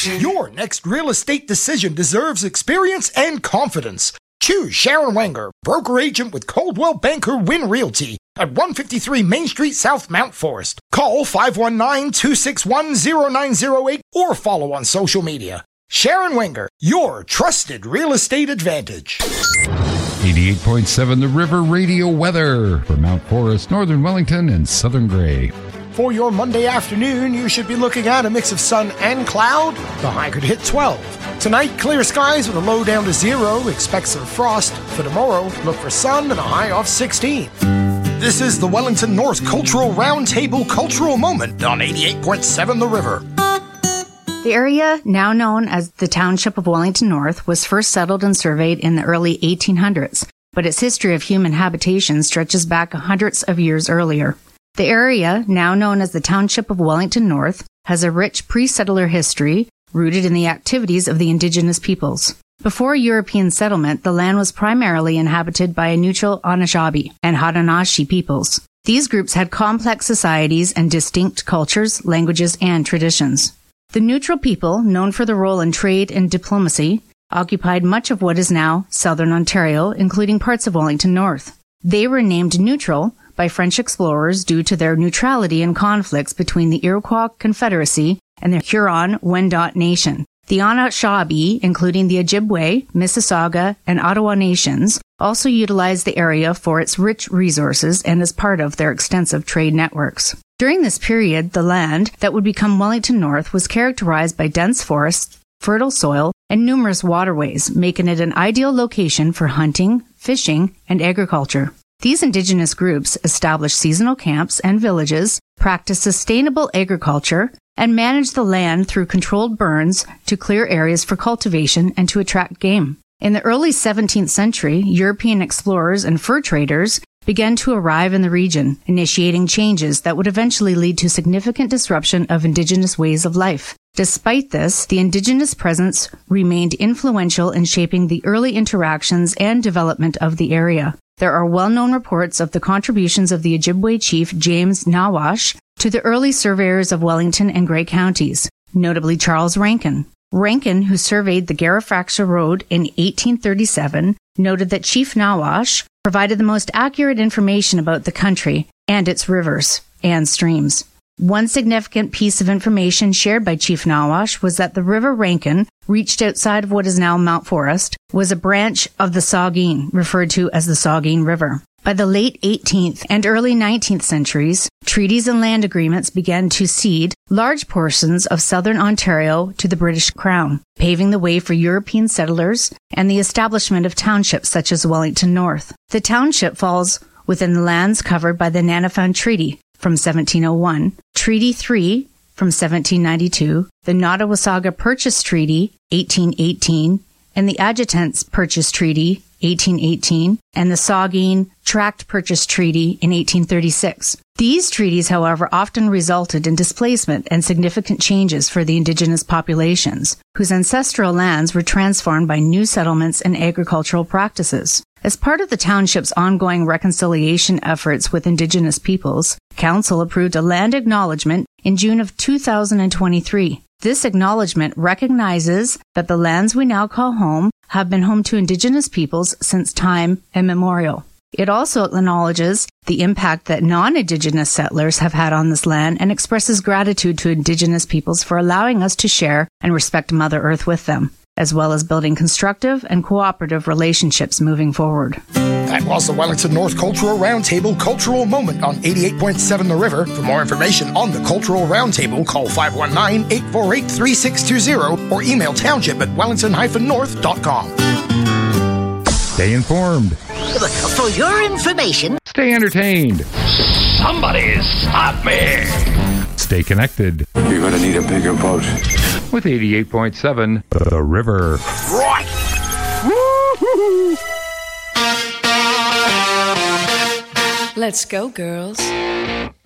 Your next real estate decision deserves experience and confidence. Choose Sharon Wenger, broker agent with Coldwell Banker Win Realty at 153 Main Street South, Mount Forest. Call 519-261-0908 or follow on social media. Sharon Wenger, your trusted real estate advantage. 88.7 The River Radio weather for Mount Forest, Northern Wellington, and Southern Gray. For your Monday afternoon, you should be looking at a mix of sun and cloud. The high could hit 12. Tonight, clear skies with a low down to 0. Expect some frost. For tomorrow, look for sun and a high of 16. This is the Wellington North Cultural Roundtable Cultural Moment on 88.7 The River. The area, now known as the Township of Wellington North, was first settled and surveyed in the early 1800s, but its history of human habitation stretches back hundreds of years earlier. The area, now known as the Township of Wellington North, has a rich pre-settler history rooted in the activities of the indigenous peoples. Before European settlement, the land was primarily inhabited by neutral Anishinaabe and Haudenosaunee peoples. These groups had complex societies and distinct cultures, languages, and traditions. The neutral people, known for their role in trade and diplomacy, occupied much of what is now southern Ontario, including parts of Wellington North. They were named neutral by French explorers due to their neutrality in conflicts between the Iroquois Confederacy and the Huron-Wendat Nation. The Anishinaabe, including the Ojibwe, Mississauga, and Ottawa nations, also utilized the area for its rich resources and as part of their extensive trade networks. During this period, the land that would become Wellington North was characterized by dense forests, fertile soil, and numerous waterways, making it an ideal location for hunting, fishing, and agriculture. These indigenous groups established seasonal camps and villages, practiced sustainable agriculture, and managed the land through controlled burns to clear areas for cultivation and to attract game. In the early 17th century, European explorers and fur traders began to arrive in the region, initiating changes that would eventually lead to significant disruption of indigenous ways of life. Despite this, the indigenous presence remained influential in shaping the early interactions and development of the area. There are well-known reports of the contributions of the Ojibwe chief James Nawash to the early surveyors of Wellington and Grey counties, notably Charles Rankin. Rankin, who surveyed the Garifraxa Road in 1837, noted that Chief Nawash provided the most accurate information about the country and its rivers and streams. One significant piece of information shared by Chief Nawash was that the River Rankin, reached outside of what is now Mount Forest, was a branch of the Saugeen, referred to as the Saugeen River. By the late 18th and early 19th centuries, treaties and land agreements began to cede large portions of southern Ontario to the British Crown, paving the way for European settlers and the establishment of townships such as Wellington North. The township falls within the lands covered by the Nanafound Treaty from 1701, Treaty 3 from 1792, the Nottawasaga Purchase Treaty 1818, and the Adjutants Purchase Treaty 1818, and the Saugeen Tract Purchase Treaty in 1836. These treaties, however, often resulted in displacement and significant changes for the indigenous populations, whose ancestral lands were transformed by new settlements and agricultural practices. As part of the township's ongoing reconciliation efforts with indigenous peoples, Council approved a land acknowledgement in June of 2023. This acknowledgement recognizes that the lands we now call home have been home to indigenous peoples since time immemorial. It also acknowledges the impact that non-indigenous settlers have had on this land and expresses gratitude to indigenous peoples for allowing us to share and respect Mother Earth with them, as well as building constructive and cooperative relationships moving forward. That was the Wellington North Cultural Roundtable Cultural Moment on 88.7 The River. For more information on the Cultural Roundtable, call 519-848-3620 or email township@wellington-north.com. Stay informed. For your information, Stay entertained. Somebody stop me! Stay connected You're gonna need a bigger boat. with 88.7 The River. Right! Woo-hoo-hoo. Let's go, girls.